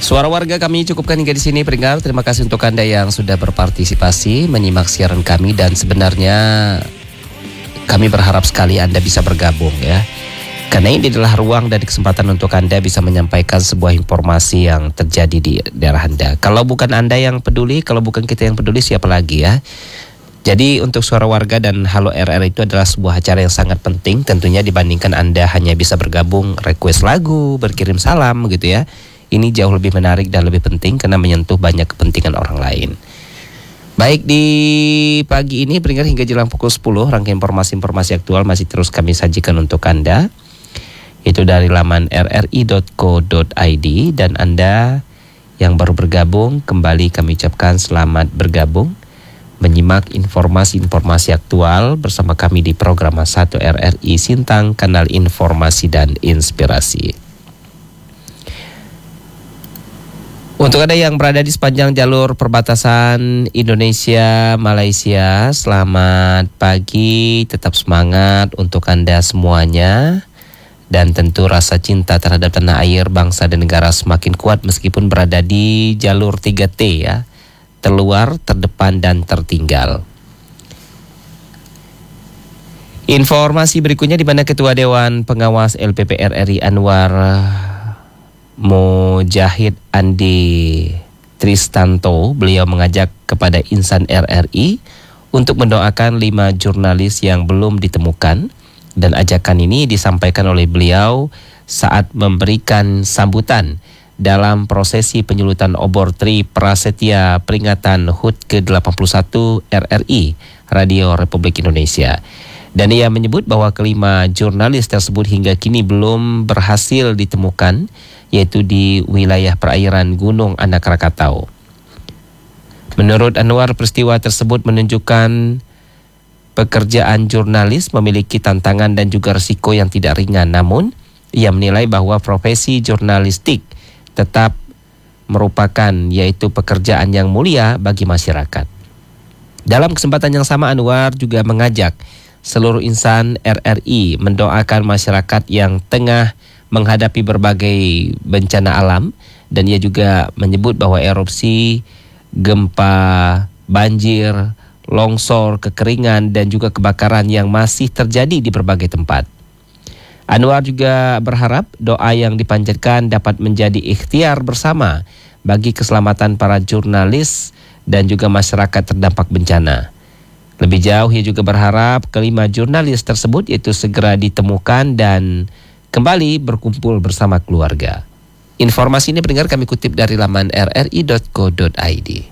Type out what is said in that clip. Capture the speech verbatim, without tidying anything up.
Suara warga kami cukupkan hingga di sini, pendengar. Terima kasih untuk Anda yang sudah berpartisipasi menyimak siaran kami, dan sebenarnya kami berharap sekali Anda bisa bergabung ya. Karena ini adalah ruang dan kesempatan untuk Anda bisa menyampaikan sebuah informasi yang terjadi di daerah Anda. Kalau bukan Anda yang peduli, kalau bukan kita yang peduli, siapa lagi ya? Jadi untuk Suara Warga dan Halo R R itu adalah sebuah acara yang sangat penting tentunya dibandingkan Anda hanya bisa bergabung, request lagu, berkirim salam gitu ya. Ini jauh lebih menarik dan lebih penting karena menyentuh banyak kepentingan orang lain. Baik, di pagi ini pendengar hingga jelang pukul sepuluh rangkaian informasi-informasi aktual masih terus kami sajikan untuk Anda. Itu dari laman r r i dot co dot i d, dan Anda yang baru bergabung kembali kami ucapkan selamat bergabung menyimak informasi-informasi aktual bersama kami di program satu R R I Sintang, kanal informasi dan inspirasi. Untuk Anda yang berada di sepanjang jalur perbatasan Indonesia-Malaysia, selamat pagi, tetap semangat untuk Anda semuanya. Dan tentu rasa cinta terhadap tanah air, bangsa dan negara semakin kuat meskipun berada di jalur tiga T ya. Terluar, terdepan, dan tertinggal. Informasi berikutnya di mana Ketua Dewan Pengawas L P P R R I Anwar Mujahid Andi Tristanto, beliau mengajak kepada insan R R I untuk mendoakan lima jurnalis yang belum ditemukan, dan ajakan ini disampaikan oleh beliau saat memberikan sambutan dalam prosesi penyulutan obor Tri Prasetya peringatan H U T ke delapan puluh satu R R I Radio Republik Indonesia. Dan ia menyebut bahwa kelima jurnalis tersebut hingga kini belum berhasil ditemukan, yaitu di wilayah perairan Gunung Anak Krakatau. Menurut Anwar, peristiwa tersebut menunjukkan pekerjaan jurnalis memiliki tantangan dan juga risiko yang tidak ringan. Namun, ia menilai bahwa profesi jurnalistik tetap merupakan yaitu pekerjaan yang mulia bagi masyarakat. Dalam kesempatan yang sama, Anwar juga mengajak seluruh insan R R I mendoakan masyarakat yang tengah menghadapi berbagai bencana alam, dan ia juga menyebut bahwa erupsi, gempa, banjir, longsor, kekeringan, dan juga kebakaran yang masih terjadi di berbagai tempat. Anwar juga berharap doa yang dipanjatkan dapat menjadi ikhtiar bersama bagi keselamatan para jurnalis dan juga masyarakat terdampak bencana. Lebih jauh, ia juga berharap kelima jurnalis tersebut itu segera ditemukan dan kembali berkumpul bersama keluarga. Informasi ini pendengar kami kutip dari laman r r i dot co dot i d.